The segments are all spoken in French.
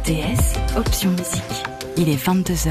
RTS, option musique. Il est 22h.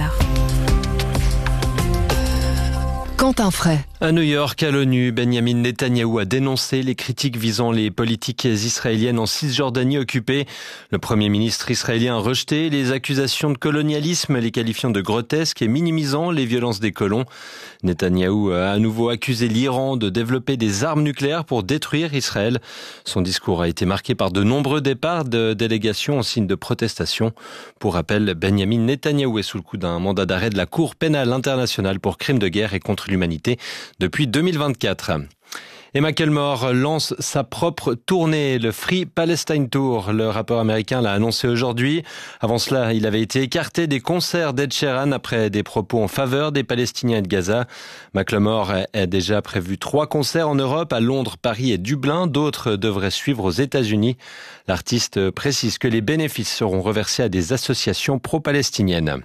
Quentin Fray. À New York, à l'ONU, Benjamin Netanyahou a dénoncé les critiques visant les politiques israéliennes en Cisjordanie occupée. Le Premier ministre israélien a rejeté les accusations de colonialisme, les qualifiant de grotesques et minimisant les violences des colons. Netanyahou a à nouveau accusé l'Iran de développer des armes nucléaires pour détruire Israël. Son discours a été marqué par de nombreux départs de délégations en signe de protestation. Pour rappel, Benjamin Netanyahou est sous le coup d'un mandat d'arrêt de la Cour pénale internationale pour crimes de guerre et contre l'humanité depuis 2024. Et Macklemore lance sa propre tournée, le Free Palestine Tour. Le rappeur américain l'a annoncé aujourd'hui. Avant cela, il avait été écarté des concerts d'Ed Sheeran après des propos en faveur des Palestiniens et de Gaza. Macklemore a déjà prévu 3 concerts en Europe, à Londres, Paris et Dublin. D'autres devraient suivre aux États-Unis. L'artiste précise que les bénéfices seront reversés à des associations pro-palestiniennes.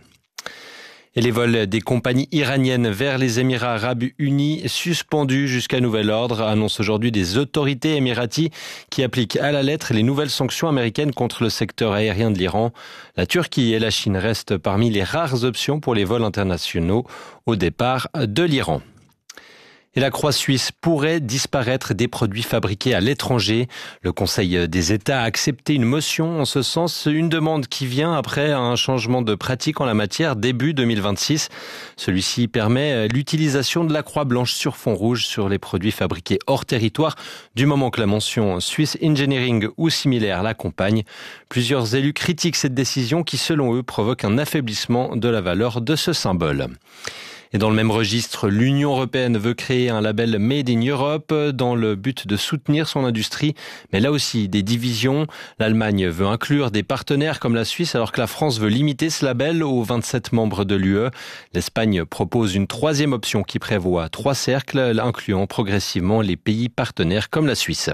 Et les vols des compagnies iraniennes vers les Émirats arabes unis suspendus jusqu'à nouvel ordre, annoncent aujourd'hui des autorités émiraties qui appliquent à la lettre les nouvelles sanctions américaines contre le secteur aérien de l'Iran. La Turquie et la Chine restent parmi les rares options pour les vols internationaux au départ de l'Iran. Et la croix suisse pourrait disparaître des produits fabriqués à l'étranger. Le Conseil des États a accepté une motion en ce sens, une demande qui vient après un changement de pratique en la matière début 2026. Celui-ci permet l'utilisation de la croix blanche sur fond rouge sur les produits fabriqués hors territoire, du moment que la mention Swiss Engineering ou similaire l'accompagne. Plusieurs élus critiquent cette décision qui, selon eux, provoque un affaiblissement de la valeur de ce symbole. Et dans le même registre, l'Union européenne veut créer un label Made in Europe dans le but de soutenir son industrie. Mais là aussi, des divisions. L'Allemagne veut inclure des partenaires comme la Suisse alors que la France veut limiter ce label aux 27 membres de l'UE. L'Espagne propose une 3e option qui prévoit 3 cercles, incluant progressivement les pays partenaires comme la Suisse.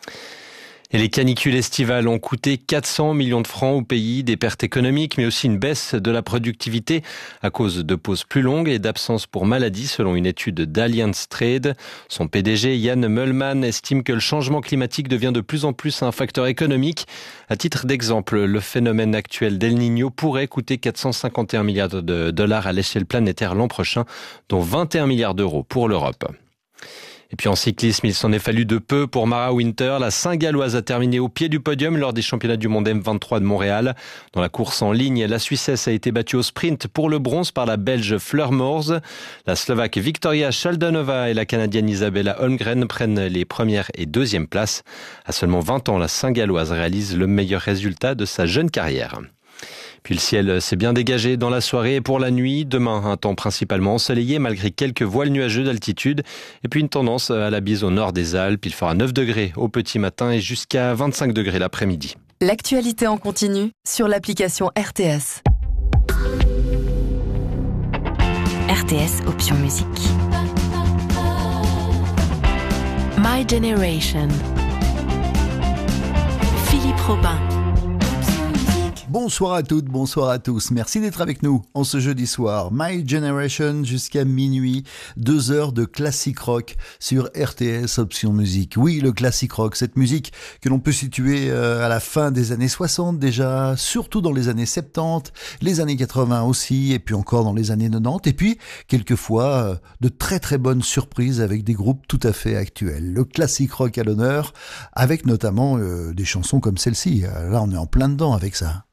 Et les canicules estivales ont coûté 400 millions de francs au pays, des pertes économiques, mais aussi une baisse de la productivité à cause de pauses plus longues et d'absences pour maladie, selon une étude d'Allianz Trade. Son PDG, Jan Möllmann, estime que le changement climatique devient de plus en plus un facteur économique. À titre d'exemple, le phénomène actuel d'El Niño pourrait coûter 451 milliards de dollars à l'échelle planétaire l'an prochain, dont 21 milliards d'euros pour l'Europe. Et puis en cyclisme, il s'en est fallu de peu pour Mara Winter. La Saint-Galloise a terminé au pied du podium lors des championnats du monde M23 de Montréal. Dans la course en ligne, la Suissesse a été battue au sprint pour le bronze par la Belge Fleur Moors. La Slovaque Victoria Šaldanová et la Canadienne Isabella Holmgren prennent les premières et deuxièmes places. À seulement 20 ans, la Saint-Galloise réalise le meilleur résultat de sa jeune carrière. Puis le ciel s'est bien dégagé dans la soirée et pour la nuit. Demain, un temps principalement ensoleillé malgré quelques voiles nuageux d'altitude. Et puis une tendance à la bise au nord des Alpes. Il fera 9 degrés au petit matin et jusqu'à 25 degrés l'après-midi. L'actualité en continu sur l'application RTS. RTS, option musique. My Generation. Philippe Robin. Bonsoir à toutes, bonsoir à tous. Merci d'être avec nous en ce jeudi soir. My Generation jusqu'à minuit, 2 heures de classique rock sur RTS Option Musique. Oui, le classique rock, cette musique que l'on peut situer à la fin des années 60 déjà, surtout dans les années 70, les années 80 aussi, et puis encore dans les années 90, et puis quelquefois de très très bonnes surprises avec des groupes tout à fait actuels. Le classique rock à l'honneur, avec notamment des chansons comme celle-ci. Là, on est en plein dedans avec ça.